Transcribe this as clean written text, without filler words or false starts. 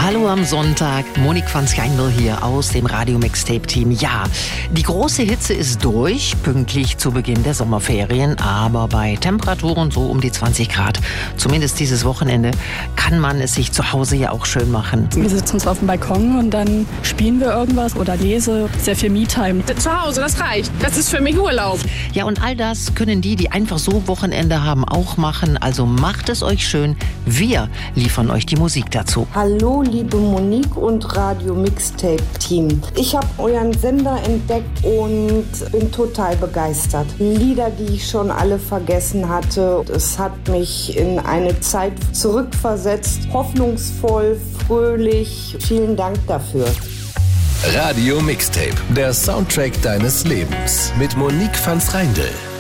Hallo am Sonntag, Monique van Schijndel hier aus dem Radio-Mixtape-Team. Ja, die große Hitze ist durch, pünktlich zu Beginn der Sommerferien, aber bei Temperaturen so um die 20 Grad, zumindest dieses Wochenende, kann man es sich zu Hause ja auch schön machen. Wir sitzen uns auf dem Balkon und dann spielen wir irgendwas oder lese. Sehr viel Me-Time. Zu Hause, das reicht. Das ist für mich Urlaub. Ja, und all das können die einfach so Wochenende haben, auch machen. Also macht es euch schön. Wir liefern euch die Musik dazu. Hallo, liebe Monique und Radio Mixtape Team. Ich habe euren Sender entdeckt und bin total begeistert. Lieder, die ich schon alle vergessen hatte. Es hat mich in eine Zeit zurückversetzt. Hoffnungsvoll, fröhlich. Vielen Dank dafür. Radio Mixtape, der Soundtrack deines Lebens mit Monique van Schijndel.